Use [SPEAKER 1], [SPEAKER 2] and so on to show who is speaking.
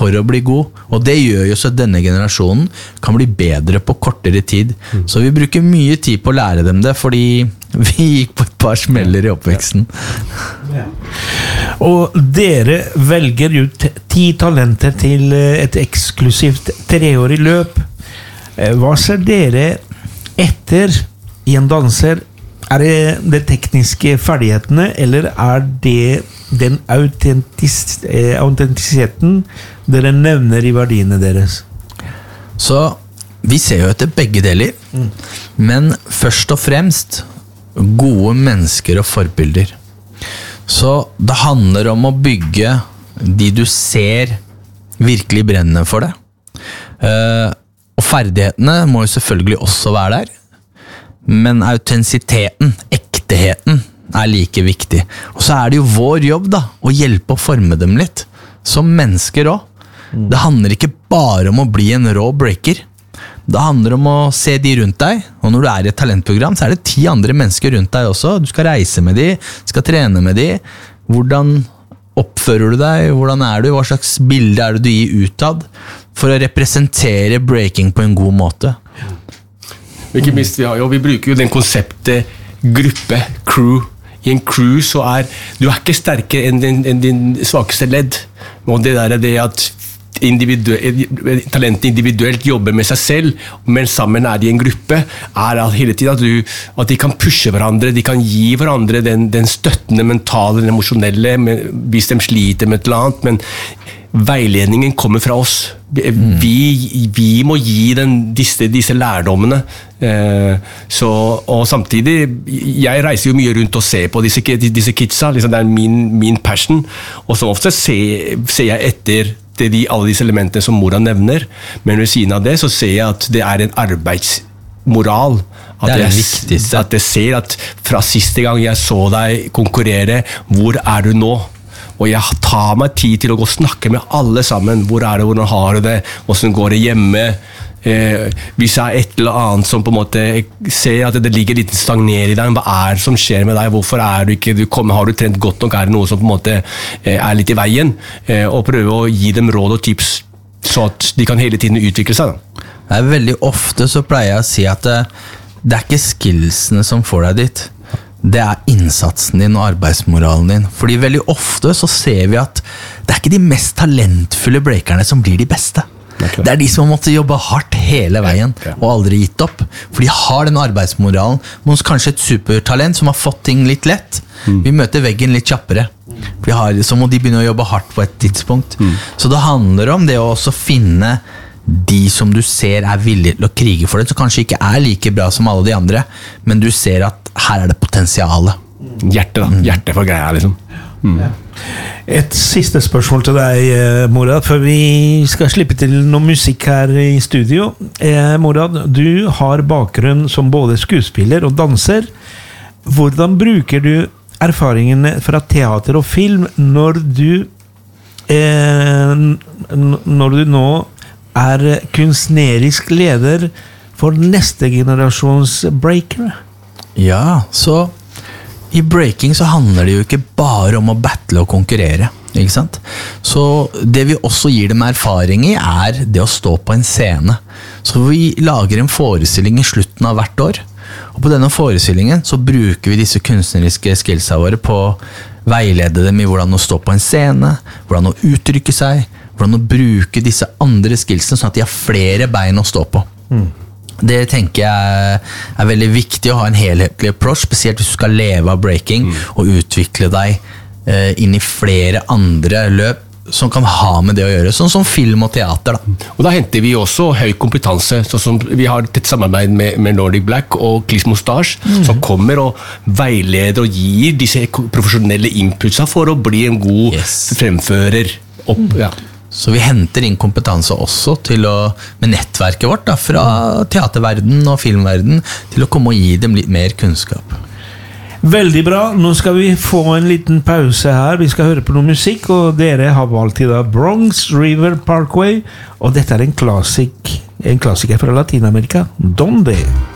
[SPEAKER 1] for å bli god, og det gjør jo så at denne generasjonen kan bli bedre på kortere tid. Så vi bruker mye tid på å lære dem det, fordi vi gikk på et par smeller i oppveksten.
[SPEAKER 2] Og dere velger ut 10 talenter til et eksklusivt 3-årig løp. Hva ser dere etter i en danser? Det tekniske ferdighetene, eller det den autentisiteten dere nevner i verdiene deres?
[SPEAKER 1] Så vi ser jo etter begge deler, men først og fremst gode mennesker og forbilder. Så det handler om å bygge de du ser virkelig brenner for det. Og ferdighetene må jo selvfølgelig også være der, men autentisiteten, ekteheten, like viktig. Og så det jo vår jobb da, å hjelpe å forme dem litt, som mennesker også. Det handler ikke bare om å bli en rå breaker. Det handler om å se de rundt deg, og når du i et talentprogram, så det 10 andre mennesker rundt deg også. Du skal reise med de, skal trene med de. Hvordan oppfører du deg? Hvordan du? Hva slags bilde det du gir utad? For å representere breaking på en god måte.
[SPEAKER 3] Ikke minst, vi bruker jo den konseptet gruppe, crew. I en crew så du ikke sterkere enn din svakeste ledd. Og det det at talentet individuelt jobber med seg selv, men sammen de en gruppe, hele tiden at de kan pushe hverandre, de kan gi hverandre den støttende, mentale, den emosjonelle, hvis de sliter med et eller annet, men veiledningen kommer fra oss. Vi må gi disse lærdommene. Og samtidig, jeg reiser jo mye rundt og ser på disse kidsa, liksom det min passion, og så ofte ser jeg etter alle disse elementene som mora nevner, men ved siden av det så ser jeg at det en arbeidsmoral.
[SPEAKER 1] Det det viktigste.
[SPEAKER 3] At jeg ser at fra siste gang jeg så deg konkurrere, hvor du nå? Og jeg tar meg tid til å gå og snakke med alle sammen. Hvor det, hvordan har du det? Hvordan går det hjemme? Hvis et eller annet som på en måte ser at det ligger litt stagnert i deg, hva det som skjer med deg? Hvorfor du ikke, har du trent godt nok? Det noe som på en måte litt i veien? Og prøve å gi dem råd og tips, så at de kan hele tiden utvikle seg.
[SPEAKER 1] Da. Veldig ofte så pleier jeg å si at det ikke skillsene som får deg dit. Det innsatsen din og arbeidsmoralen din. Fordi veldig ofte så ser vi at det ikke de mest talentfulle breakerne som blir de beste. Det de som har måttet jobbe hardt hele veien og aldri gitt opp. For de har den arbeidsmoralen. Mens kanskje et supertalent som har fått ting litt lett. Vi møter veggen litt kjappere. Så må de begynne å jobbe hardt på et tidspunkt. Så det handler om det å også finne de som du ser villige til å krige for det, som kanskje ikke like bra som alle de andre, men du ser at her det potensialet.
[SPEAKER 3] Hjertet da, hjertet for greia liksom.
[SPEAKER 2] Et siste spørsmål til deg, Morad, før vi skal slippe til noe musikk her i studio. Morad, du har bakgrunn som både skuespiller og danser. Hvordan bruker du erfaringene fra teater og film når du nå kunstnerisk leder for neste generasjons breakere?
[SPEAKER 1] Ja, så i breaking så handler det jo ikke bare om å battle og konkurrere, ikke sant? Så det vi også gir dem erfaring i det å stå på en scene. Så vi lager en forestilling i slutten av hvert år, og på denne forestillingen så bruker vi disse kunstneriske skillsa våre på å veilede dem i hvordan å stå på en scene, hvordan å uttrykke seg, hvordan å bruke disse andre skillsene sånn at de har flere bein å stå på. Det tenker jeg veldig viktig å ha en helhetlig approach, spesielt hvis du skal leve av breaking og utvikle deg inn i flere andre løp som kan ha med det å gjøre, sånn som film og teater da.
[SPEAKER 3] Og da henter vi også høy kompetanse, sånn som vi har et samarbeid med Nordic Black og Clis Moustache, som kommer og veileder og gir disse profesjonelle inputsa for å bli en god fremfører opp,
[SPEAKER 1] Så vi henter inn kompetanse også med nettverket vårt da, fra teaterverden og filmverden til å komme og gi dem litt mer kunnskap.
[SPEAKER 2] Veldig bra, nå skal vi få en liten pause her. Vi skal høre på noe musikk, og dere har valgt i dag Bronx River Parkway, og dette en klassiker fra Latinamerika, Donde?